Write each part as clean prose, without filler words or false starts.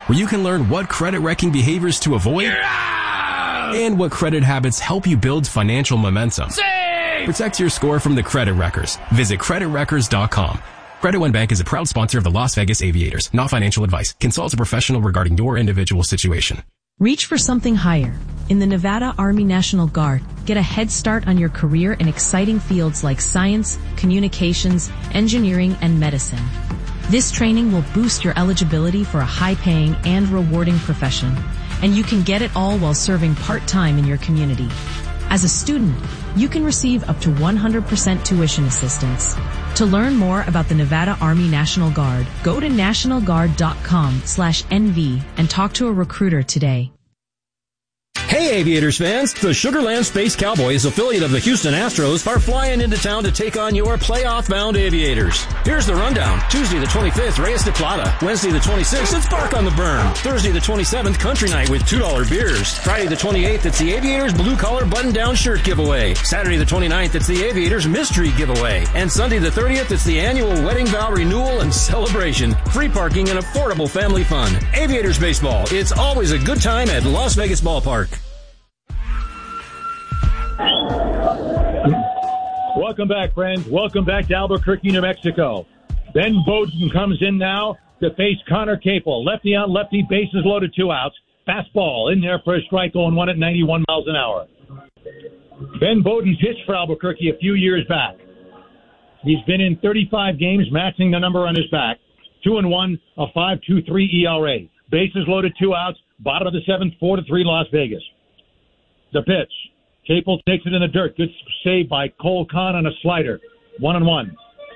where you can learn what credit-wrecking behaviors to avoid and what credit habits help you build financial momentum. Protect your score from the credit wreckers. Visit creditwreckers.com. Credit One Bank is a proud sponsor of the Las Vegas Aviators, not financial advice. Consult a professional regarding your individual situation. Reach for something higher. In the Nevada Army National Guard, get a head start on your career in exciting fields like science, communications, engineering, and medicine. This training will boost your eligibility for a high-paying and rewarding profession, and you can get it all while serving part-time in your community. As a student, you can receive up to 100% tuition assistance. To learn more about the Nevada Army National Guard, go to nationalguard.com/NV and talk to a recruiter today. Hey Aviators fans, the Sugar Land Space Cowboys, affiliate of the Houston Astros, are flying into town to take on your playoff-bound Aviators. Here's the rundown. Tuesday the 25th, Reyes de Plata. Wednesday the 26th, it's Bark on the Berm. Thursday the 27th, Country Night with $2 beers. Friday the 28th, it's the Aviators Blue Collar Button-Down Shirt Giveaway. Saturday the 29th, it's the Aviators Mystery Giveaway. And Sunday the 30th, it's the annual Wedding Vow Renewal and Celebration. Free parking and affordable family fun. Aviators Baseball, it's always a good time at Las Vegas Ballpark. Welcome back, friends. Welcome back to Albuquerque, New Mexico. Ben Bowden comes in now to face Connor Capel. Lefty on lefty, bases loaded, 2 outs. Fastball in there for a strike, 0-1 at 91 miles an hour. Ben Bowden pitched for Albuquerque a few years back. He's been in 35 games, matching the number on his back. 2-1, a 5.23 ERA. Bases loaded, 2 outs. Bottom of the 7th, 4-3 Las Vegas. The pitch. Capel takes it in the dirt. Good save by Cole Kahn on a slider. 1-1.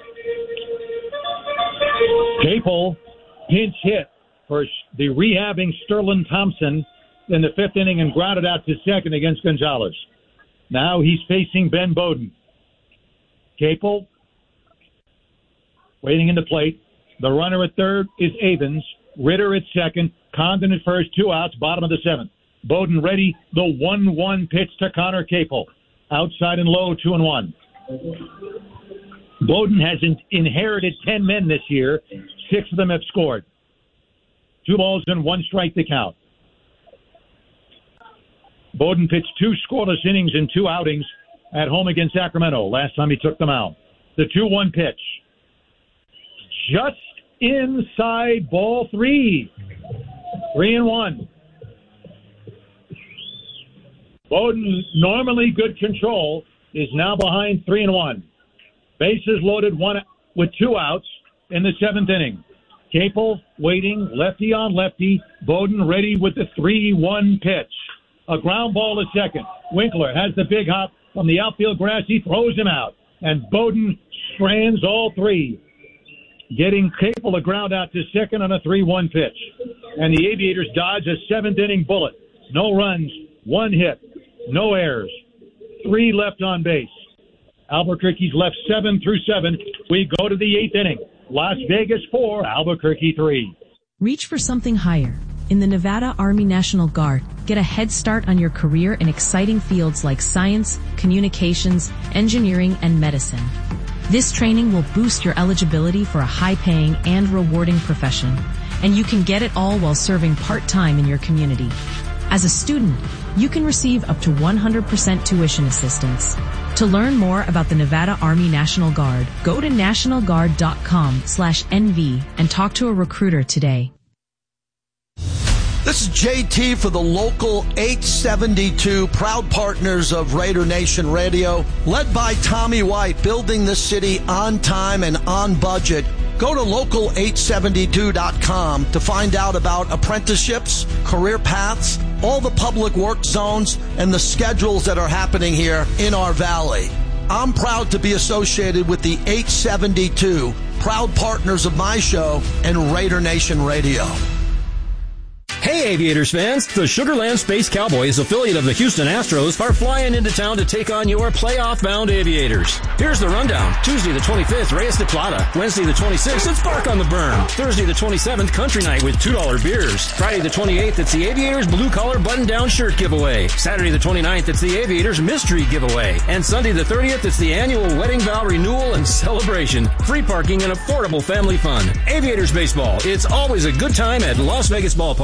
Capel pinch hit for the rehabbing Sterling Thompson in the 5th inning and grounded out to second against Gonzalez. Now he's facing Ben Bowden. Capel waiting in the plate. The runner at third is Avens. Ritter at second. Condon at first. 2 outs. Bottom of the 7th. Bowden ready, the 1-1 pitch to Connor Capel. Outside and low, 2-1. Bowden has inherited 10 men this year. 6 of them have scored. 2 balls and 1 strike to count. Bowden pitched 2 scoreless innings in 2 outings at home against Sacramento last time he took them out. The 2-1 pitch. Just inside, ball 3. 3-1. Bowden, normally good control, is now behind 3-1. Bases loaded, 1 with 2 outs in the 7th inning. Capel waiting, lefty on lefty. Bowden ready with the 3-1 pitch. A ground ball to second. Winkler has the big hop from the outfield grass. He throws him out. And Bowden strands all 3, getting Capel a ground out to second on a 3-1 pitch. And the Aviators dodge a 7th inning bullet. No runs, 1 hit. No errors. 3 left on base. Albuquerque's left 7 through 7. We go to the 8th inning. Las Vegas 4, Albuquerque 3. Reach for something higher. In the Nevada Army National Guard, get a head start on your career in exciting fields like science, communications, engineering, and medicine. This training will boost your eligibility for a high-paying and rewarding profession, and you can get it all while serving part-time in your community. As a student, you can receive up to 100% tuition assistance. To learn more about the Nevada Army National Guard, go to nationalguard.com/NV and talk to a recruiter today. This is JT for the local 872, proud partners of Raider Nation Radio, led by Tommy White, building the city on time and on budget. Go to local872.com to find out about apprenticeships, career paths, all the public work zones, and the schedules that are happening here in our valley. I'm proud to be associated with the 872, proud partners of my show and Raider Nation Radio. Hey Aviators fans, the Sugar Land Space Cowboys, affiliate of the Houston Astros, are flying into town to take on your playoff-bound Aviators. Here's the rundown. Tuesday the 25th, Reyes de Plata. Wednesday the 26th, it's Bark on the Berm. Thursday the 27th, Country Night with $2 beers. Friday the 28th, it's the Aviators Blue Collar Button-Down Shirt Giveaway. Saturday the 29th, it's the Aviators Mystery Giveaway. And Sunday the 30th, it's the annual Wedding Vow Renewal and Celebration. Free parking and affordable family fun. Aviators Baseball, it's always a good time at Las Vegas Ballpark.